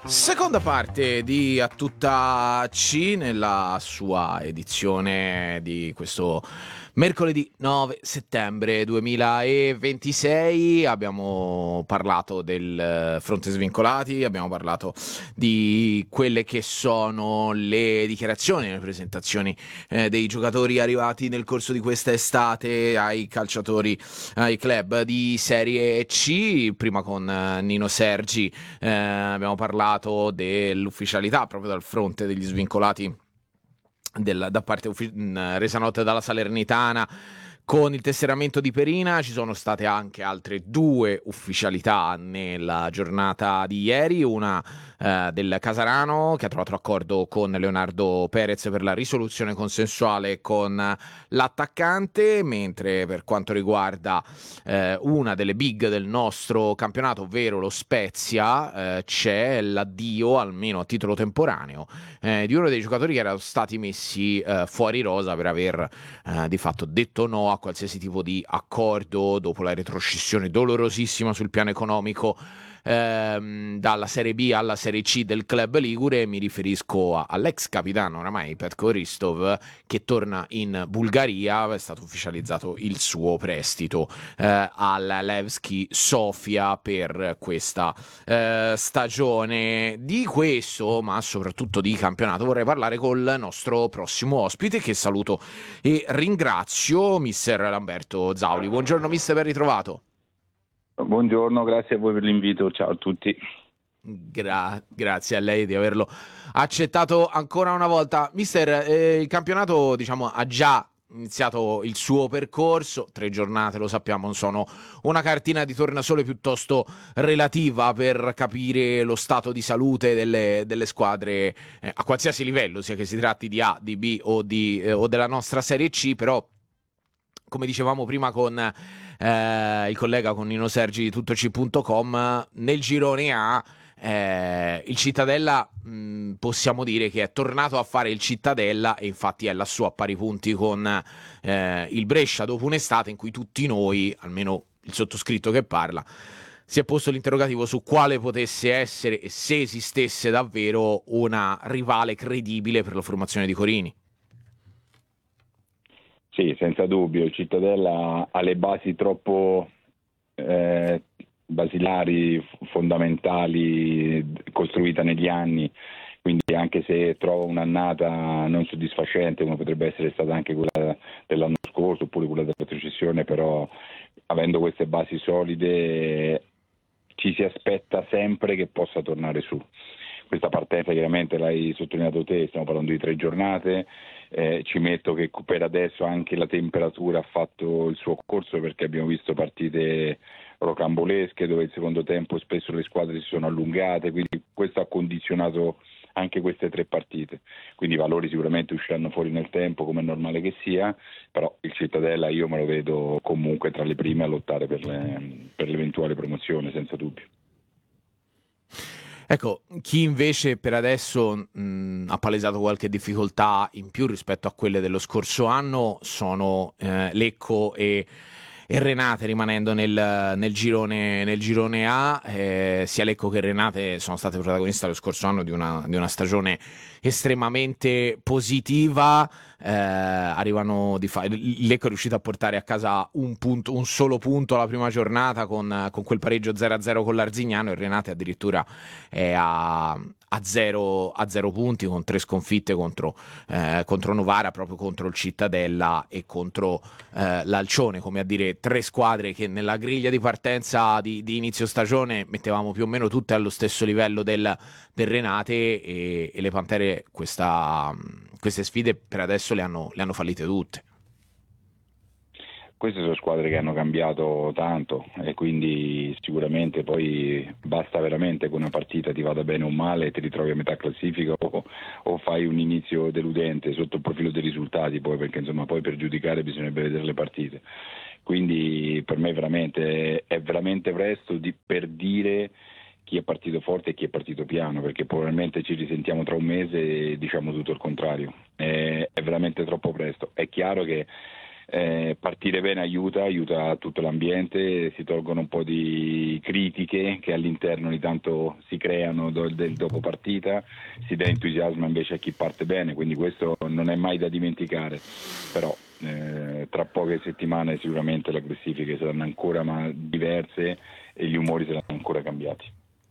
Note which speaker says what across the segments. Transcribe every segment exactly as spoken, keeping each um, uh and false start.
Speaker 1: Seconda parte di A Tutta C nella sua edizione di questo mercoledì nove settembre duemilaventisei. Abbiamo parlato del fronte svincolati, abbiamo parlato di quelle che sono le dichiarazioni, le presentazioni eh, dei giocatori arrivati nel corso di questa estate ai calciatori, ai club di Serie C, prima con eh, Nino Sergi. Eh, abbiamo parlato dell'ufficialità proprio dal fronte degli svincolati del, da parte uffi- mh, resa nota dalla Salernitana con il tesseramento di Perina. Ci sono state anche altre due ufficialità nella giornata di ieri, una eh, del Casarano che ha trovato accordo con Leonardo Perez per la risoluzione consensuale con l'attaccante, mentre per quanto riguarda eh, una delle big del nostro campionato, ovvero lo Spezia, eh, c'è l'addio, almeno a titolo temporaneo, eh, di uno dei giocatori che erano stati messi eh, fuori rosa per aver eh, di fatto detto no a qualsiasi tipo di accordo dopo la retroscissione dolorosissima sul piano economico ehm, dalla Serie B alla Serie C del club ligure. Mi riferisco a, all'ex capitano oramai Petko Ristov, che torna in Bulgaria. È stato ufficializzato il suo prestito eh, alla Levski Sofia per questa eh, stagione. Di questo, ma soprattutto di campionato, vorrei parlare col nostro prossimo ospite, che saluto e ringrazio, mister Lamberto Zauli. Buongiorno mister, ben ritrovato.
Speaker 2: Buongiorno, grazie a voi per l'invito, ciao a tutti.
Speaker 1: Gra- grazie a lei di averlo accettato ancora una volta. Mister, eh, il campionato, diciamo, ha già iniziato il suo percorso. Tre giornate, lo sappiamo, sono una cartina di tornasole piuttosto relativa per capire lo stato di salute delle, delle squadre eh, a qualsiasi livello, sia che si tratti di A, di B o, di, eh, o della nostra Serie C. Però, come dicevamo prima con eh, il collega, con Nino Sergi di tuttoc punto com, nel girone A eh, il Cittadella mh, possiamo dire che è tornato a fare il Cittadella, e infatti è lassù a pari punti con eh, il Brescia, dopo un'estate in cui tutti noi, almeno il sottoscritto che parla, si è posto l'interrogativo su quale potesse essere, e se esistesse davvero, una rivale credibile per la formazione di Corini.
Speaker 2: Sì, senza dubbio, il Cittadella ha le basi troppo eh, basilari, fondamentali, costruita negli anni, quindi anche se trova un'annata non soddisfacente, come potrebbe essere stata anche quella dell'anno scorso, oppure quella della retrocessione, però avendo queste basi solide ci si aspetta sempre che possa tornare su. Questa partenza chiaramente l'hai sottolineato te, stiamo parlando di tre giornate, eh, ci metto che per adesso anche la temperatura ha fatto il suo corso, perché abbiamo visto partite rocambolesche dove il secondo tempo spesso le squadre si sono allungate, quindi questo ha condizionato anche queste tre partite, quindi i valori sicuramente usciranno fuori nel tempo, come è normale che sia, però il Cittadella io me lo vedo comunque tra le prime a lottare per, le, per l'eventuale promozione, senza dubbio.
Speaker 1: Ecco, chi invece per adesso mh, ha palesato qualche difficoltà in più rispetto a quelle dello scorso anno sono eh, Lecco e, e Renate, rimanendo nel, nel girone, nel girone A. Eh, sia Lecco che Renate sono state protagoniste lo scorso anno di una, di una stagione estremamente positiva. Eh, arrivano di fa- Lecco è riuscito a portare a casa un, punto, un solo punto alla prima giornata con, con quel pareggio zero a zero con l'Arzignano, e Renate addirittura è a, a, zero, a zero punti, con tre sconfitte contro, eh, contro Novara, proprio contro il Cittadella e contro eh, l'Alcione, come a dire tre squadre che nella griglia di partenza di, di inizio stagione mettevamo più o meno tutte allo stesso livello del, del Renate, e, e le Pantere questa, queste sfide per adesso le hanno, le hanno fallite tutte.
Speaker 2: Queste sono squadre che hanno cambiato tanto e quindi sicuramente poi basta veramente che una partita ti vada bene o male e ti ritrovi a metà classifica o, o fai un inizio deludente sotto il profilo dei risultati, poi, perché insomma poi per giudicare bisognerebbe vedere le partite. Quindi per me veramente è veramente presto di, per dire chi è partito forte e chi è partito piano, perché probabilmente ci risentiamo tra un mese e diciamo tutto il contrario. È, è veramente troppo presto. È chiaro che Eh, partire bene aiuta, aiuta tutto l'ambiente, si tolgono un po' di critiche che all'interno ogni tanto si creano do- del dopo partita, si dà entusiasmo invece a chi parte bene, quindi questo non è mai da dimenticare, però eh, tra poche settimane sicuramente le classifiche saranno ancora ma diverse e gli umori saranno ancora cambiati.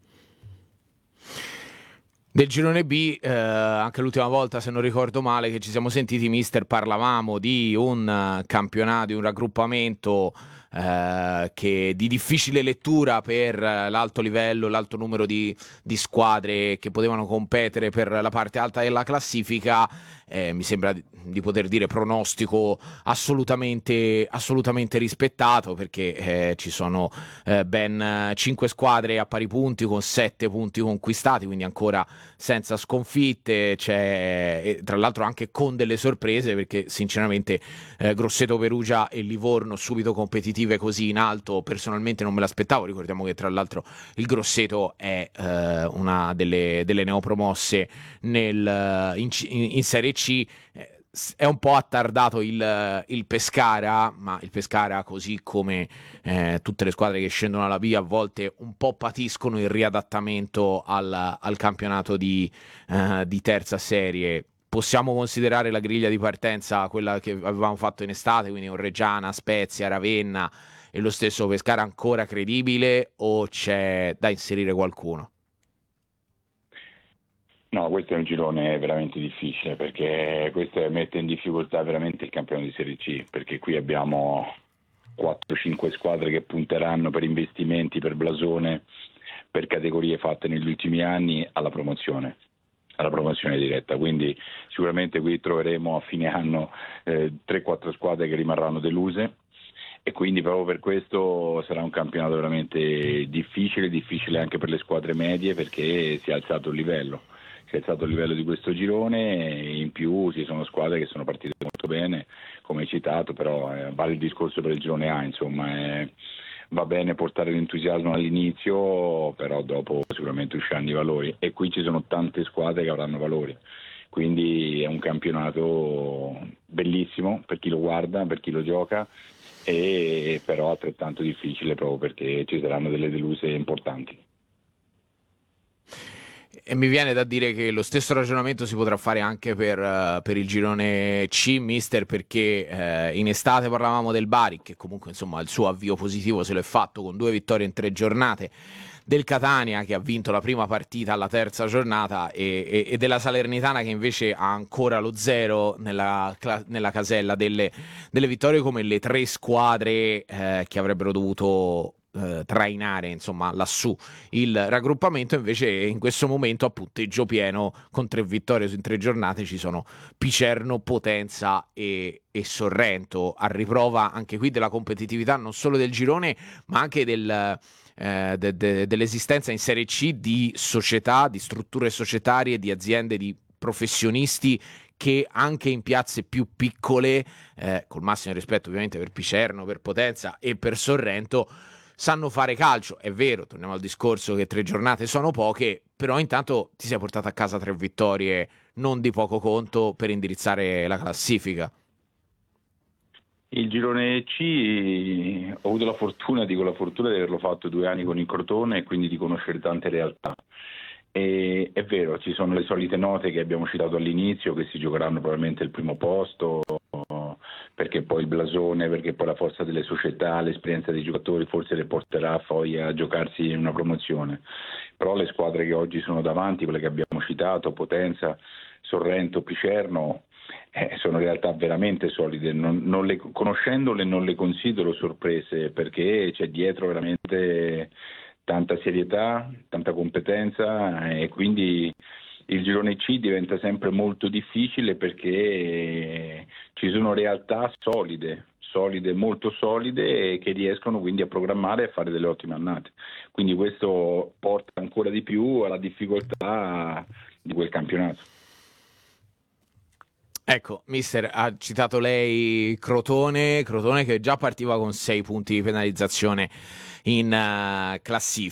Speaker 1: Del girone B, eh, anche l'ultima volta, se non ricordo male, che ci siamo sentiti, mister, parlavamo di un eh, campionato, di un raggruppamento eh, che di difficile lettura per eh, l'alto livello, l'alto numero di, di squadre che potevano competere per la parte alta della classifica. Eh, mi sembra di, di poter dire pronostico assolutamente, assolutamente rispettato, perché eh, ci sono eh, ben cinque squadre a pari punti con sette punti conquistati, quindi ancora senza sconfitte, c'è, e tra l'altro anche con delle sorprese, perché sinceramente eh, Grosseto, Perugia e Livorno subito competitive così in alto personalmente non me l'aspettavo. Ricordiamo che tra l'altro il Grosseto è eh, una delle, delle neopromosse nel, in, in Serie C. eh, È un po' attardato il, il Pescara, ma il Pescara, così come eh, tutte le squadre che scendono alla B, a volte un po' patiscono il riadattamento al, al campionato di, eh, di terza serie. Possiamo considerare la griglia di partenza quella che avevamo fatto in estate, quindi con Reggiana, Spezia, Ravenna e lo stesso Pescara, ancora credibile, o c'è da inserire qualcuno?
Speaker 2: No, questo è un girone veramente difficile perché questo mette in difficoltà veramente il campionato di Serie C, perché qui abbiamo quattro cinque squadre che punteranno per investimenti, per blasone, per categorie fatte negli ultimi anni alla promozione, alla promozione diretta. Quindi sicuramente qui troveremo a fine anno eh, tre quattro squadre che rimarranno deluse e quindi proprio per questo sarà un campionato veramente difficile, difficile anche per le squadre medie perché si è alzato il livello. Si è alzato il livello di questo girone e in più ci sono squadre che sono partite molto bene, come hai citato, però eh, vale il discorso per il girone A, insomma, eh, va bene portare l'entusiasmo all'inizio, però dopo sicuramente usciranno i valori e qui ci sono tante squadre che avranno valori, quindi è un campionato bellissimo per chi lo guarda, per chi lo gioca, e però altrettanto difficile proprio perché ci saranno delle deluse importanti.
Speaker 1: E mi viene da dire che lo stesso ragionamento si potrà fare anche per, uh, per il girone C, mister, perché uh, in estate parlavamo del Bari, che comunque insomma il suo avvio positivo se l'è fatto con due vittorie in tre giornate, del Catania che ha vinto la prima partita alla terza giornata e, e, e della Salernitana che invece ha ancora lo zero nella, nella casella delle, delle vittorie, come le tre squadre eh, che avrebbero dovuto eh, trainare insomma lassù il raggruppamento. Invece in questo momento a punteggio pieno con tre vittorie in tre giornate ci sono Picerno, Potenza e, e Sorrento, a riprova anche qui della competitività non solo del girone ma anche del, eh, de, de, dell'esistenza in Serie C di società, di strutture societarie, di aziende, di professionisti che anche in piazze più piccole, eh, col massimo rispetto ovviamente per Picerno, per Potenza e per Sorrento, sanno fare calcio. È vero, torniamo al discorso che tre giornate sono poche, però intanto ti sei portato a casa tre vittorie non di poco conto per indirizzare la classifica.
Speaker 2: Il girone C ho avuto la fortuna, dico la fortuna di averlo fatto due anni con il Crotone e quindi di conoscere tante realtà. E, è vero, ci sono le solite note che abbiamo citato all'inizio, che si giocheranno probabilmente il primo posto, perché poi il blasone, perché poi la forza delle società, l'esperienza dei giocatori forse le porterà poi a giocarsi in una promozione. Però le squadre che oggi sono davanti, quelle che abbiamo citato, Potenza, Sorrento, Picerno, eh, sono realtà veramente solide. Non, non le, conoscendole non le considero sorprese perché c'è dietro veramente tanta serietà, tanta competenza e quindi il girone C diventa sempre molto difficile perché ci sono realtà solide, solide, molto solide e che riescono quindi a programmare e a fare delle ottime annate. Quindi questo porta ancora di più alla difficoltà di quel campionato.
Speaker 1: Ecco, mister, ha citato lei Crotone, Crotone che già partiva con sei punti di penalizzazione in uh, classifica.